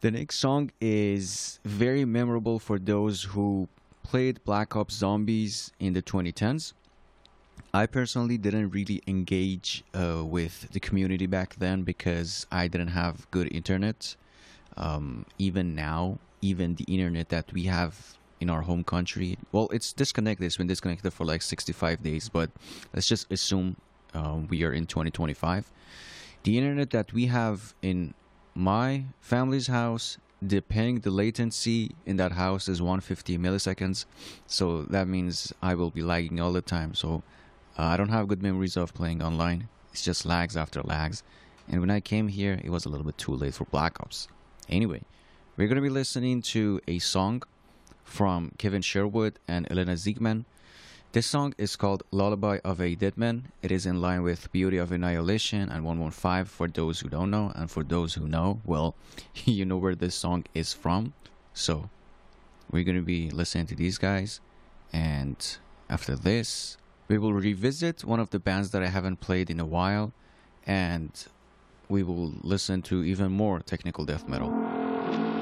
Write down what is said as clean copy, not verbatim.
The next song is very memorable for those who played Black Ops Zombies in the 2010s. I personally didn't really engage with the community back then because I didn't have good internet. Even now, even the internet that we have in our home country, well, it's disconnected. It's been disconnected for like 65 days, but let's just assume we are in 2025. The internet that we have in my family's house, the ping, the latency in that house is 150 milliseconds. So that means I will be lagging all the time. So I don't have good memories of playing online. It's just lags after lags. And when I came here, it was a little bit too late for Black Ops. Anyway, we're going to be listening to a song from Kevin Sherwood and Elena Ziegman. This song is called Lullaby of a Dead Man. It is in line with Beauty of Annihilation and 115 for those who don't know. And for those who know, well, you know where this song is from. So we're going to be listening to these guys. And after this, we will revisit one of the bands that I haven't played in a while. And we will listen to even more technical death metal.